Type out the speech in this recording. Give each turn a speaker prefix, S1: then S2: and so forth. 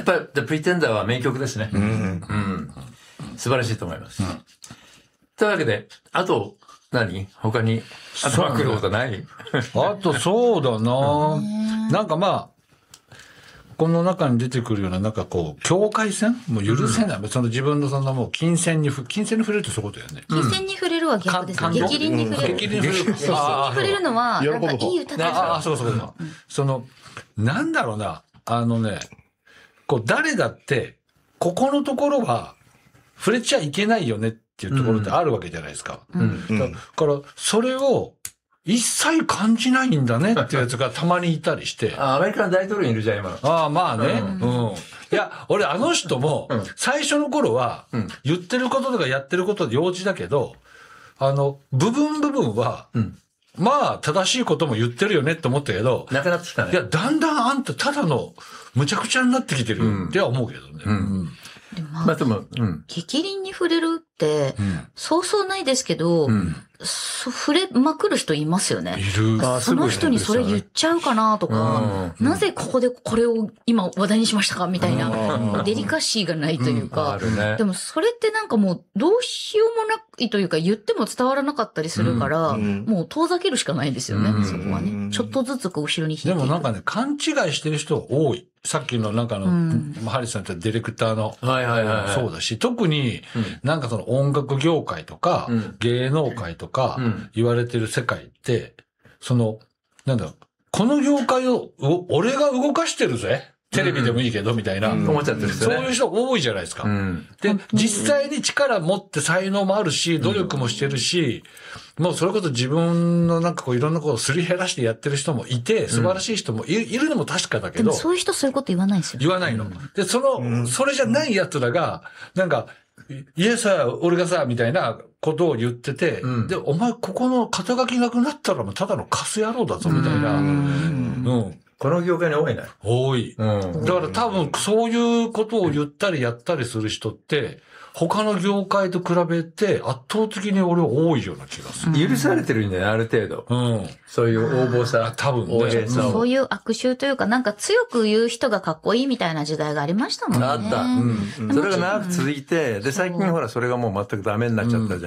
S1: ぱり The Pretender は名曲ですね。素晴らしいと思います。というわけで、あと、他に頭くることない？
S2: あとそうだななんかまあ、この中に出てくるような、なんかこう、境界線もう許せない。その自分のそんなもう、金銭に触れるってそういうことだよね。
S3: 金銭に触れるは逆ですね。逆鱗に触れる。
S2: 激鱗に触れる。
S3: 激鱗に触れるのは、なんかいい歌だ
S2: ああ、そう。なんだろうな。こう、誰だって、ここのところは、触れちゃいけないよねっていうところってあるわけじゃないですか。だから、それを、一切感じないんだねっていうやつがたまにいたりして。
S1: アメリカの大統領にいるじゃん、今。
S2: ああ、まあね。いや、俺あの人も、最初の頃は、言ってることとかやってることで幼稚だけど、部分は、まあ、正しいことも言ってるよねって思ったけど、
S1: なくなってきたね。
S2: いや、だんだんあんたただの、むちゃくちゃになってきてるっては思うけどね。
S3: まあ、でも、激鱗に触れるって、そうそうないですけど、触れまくる人いますよね。
S2: いる。
S3: その人にそれ言っちゃうかなとか、なぜここでこれを今話題にしましたかみたいな、デリカシーがないというか、でもそれってなんかもうどうしようもないというか言っても伝わらなかったりするから、もう遠ざけるしかないですよね、そこはね。ちょっとずつこう後ろに引いていく。
S2: でもなんかね、勘違いしてる人多い。さっきのなんかハリスさんってディレクターの、そうだし、特になんかその音楽業界とか、芸能界とか言われてる世界って、なんだろう、この業界を俺が動かしてるぜ。テレビでもいいけど、みたいな。
S1: 思っちゃってる人ね。
S2: そういう人多いじゃないですか。で、実際に力持って才能もあるし、努力もしてるし、もうそれこそ自分のなんかこういろんなことをすり減らしてやってる人もいて、素晴らしい人もいるのも確かだけど。
S3: でもそういう人そういうこと言わないんですよ。
S2: 言わないの。で、それじゃない奴らが、なんか、いやさ、俺がさ、みたいなことを言ってて、で、お前ここの肩書きなくなったらもうただのカス野郎だぞ、みたいな。
S1: この業界に多いね。
S2: 多い。だから多分そういうことを言ったりやったりする人って、他の業界と比べて圧倒的に俺は多いような気がする。
S1: 許されてるんだよね、ある程度。そういう横暴さ。
S2: 多分ね。
S3: そういう悪臭というか、なんか強く言う人がかっこいいみたいな時代がありましたもんね。
S1: あった。それが長く続いて、で、最近ほらそれがもう全くダメになっちゃったじゃん。